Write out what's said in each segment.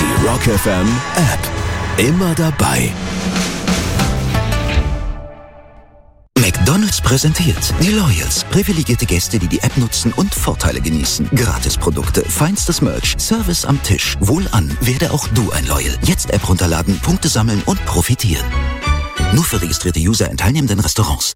Die Rock FM App. Immer dabei. McDonald's präsentiert die Loyals. Privilegierte Gäste, die die App nutzen und Vorteile genießen. Gratisprodukte, feinstes Merch, Service am Tisch. Wohlan, werde auch du ein Loyal. Jetzt App runterladen, Punkte sammeln und profitieren. Nur für registrierte User in teilnehmenden Restaurants.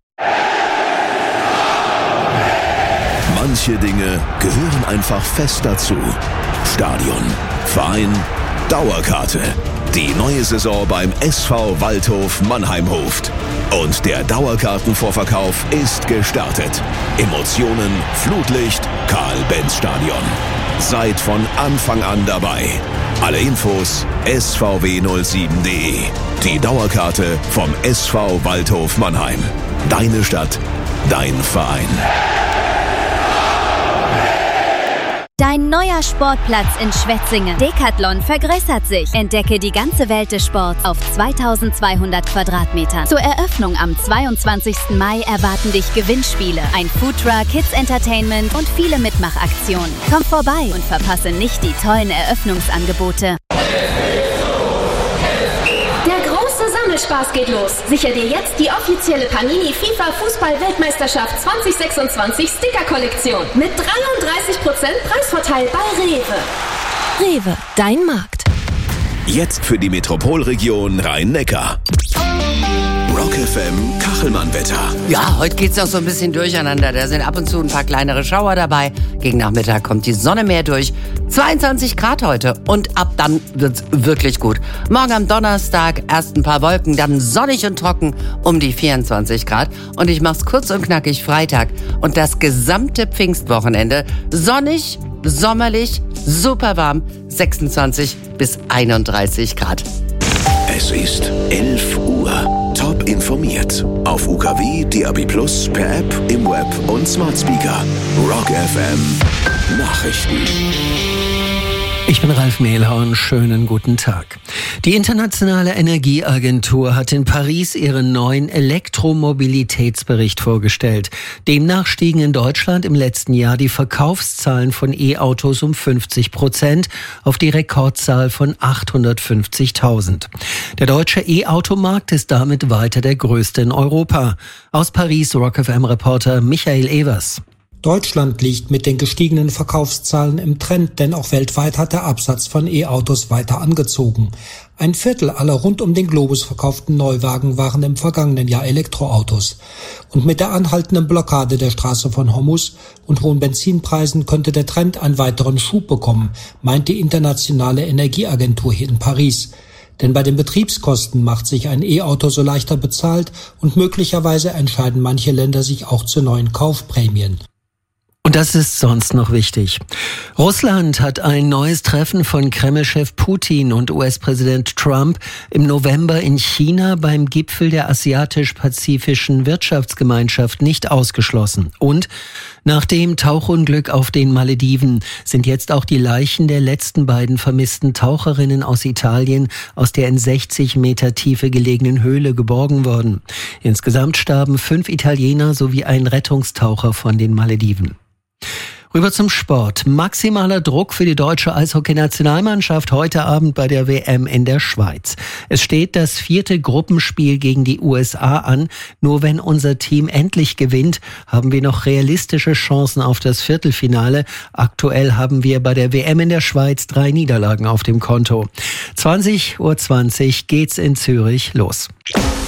Manche Dinge gehören einfach fest dazu. Stadion, Verein, Dauerkarte. Die neue Saison beim SV Waldhof Mannheim-Hoft. Und der Dauerkartenvorverkauf ist gestartet. Emotionen, Flutlicht, Karl-Benz-Stadion. Seid von Anfang an dabei. Alle Infos svw07.de. Die Dauerkarte vom SV Waldhof Mannheim. Deine Stadt, dein Verein. Dein neuer Sportplatz in Schwetzingen. Decathlon vergrößert sich. Entdecke die ganze Welt des Sports auf 2200 Quadratmetern. Zur Eröffnung am 22. Mai erwarten dich Gewinnspiele, ein Foodtruck, Kids Entertainment und viele Mitmachaktionen. Komm vorbei und verpasse nicht die tollen Eröffnungsangebote. Spaß geht los. Sicher dir jetzt die offizielle Panini FIFA Fußball-Weltmeisterschaft 2026 Sticker-Kollektion mit 33% Preisvorteil bei Rewe. Rewe, dein Markt. Jetzt für die Metropolregion Rhein-Neckar. Rock FM Kachelmann-Wetter. Ja, heute geht's auch so ein bisschen durcheinander. Da sind ab und zu ein paar kleinere Schauer dabei. Gegen Nachmittag kommt die Sonne mehr durch. 22 Grad heute und ab dann wird's wirklich gut. Morgen am Donnerstag erst ein paar Wolken, dann sonnig und trocken um die 24 Grad. Und ich mach's kurz und knackig Freitag und das gesamte Pfingstwochenende sonnig, sommerlich, super warm, 26 bis 31 Grad. Es ist 11 Uhr. Top informiert. Auf UKW, DAB+, per App, im Web und Smart Speaker. Rock FM Nachrichten. Ich bin Ralf Mehlhorn, schönen guten Tag. Die Internationale Energieagentur hat in Paris ihren neuen Elektromobilitätsbericht vorgestellt. Demnach stiegen in Deutschland im letzten Jahr die Verkaufszahlen von E-Autos um 50% auf die Rekordzahl von 850.000. Der deutsche E-Automarkt ist damit weiter der größte in Europa. Aus Paris Rock FM-Reporter Michael Evers. Deutschland liegt mit den gestiegenen Verkaufszahlen im Trend, denn auch weltweit hat der Absatz von E-Autos weiter angezogen. 1/4 aller rund um den Globus verkauften Neuwagen waren im vergangenen Jahr Elektroautos. Und mit der anhaltenden Blockade der Straße von Hormuz und hohen Benzinpreisen könnte der Trend einen weiteren Schub bekommen, meint die Internationale Energieagentur hier in Paris. Denn bei den Betriebskosten macht sich ein E-Auto so leichter bezahlt und möglicherweise entscheiden manche Länder sich auch zu neuen Kaufprämien. Und das ist sonst noch wichtig. Russland hat ein neues Treffen von Kreml-Chef Putin und US-Präsident Trump im November in China beim Gipfel der Asiatisch-Pazifischen Wirtschaftsgemeinschaft nicht ausgeschlossen. Und nach dem Tauchunglück auf den Malediven sind jetzt auch die Leichen der letzten beiden vermissten Taucherinnen aus Italien aus der in 60 Meter Tiefe gelegenen Höhle geborgen worden. Insgesamt starben 5 Italiener sowie ein Rettungstaucher von den Malediven. Rüber zum Sport. Maximaler Druck für die deutsche Eishockey-Nationalmannschaft heute Abend bei der WM in der Schweiz. Es steht das 4. Gruppenspiel gegen die USA an. Nur wenn unser Team endlich gewinnt, haben wir noch realistische Chancen auf das Viertelfinale. Aktuell haben wir bei der WM in der Schweiz 3 Niederlagen auf dem Konto. 20:20 Uhr geht's in Zürich los.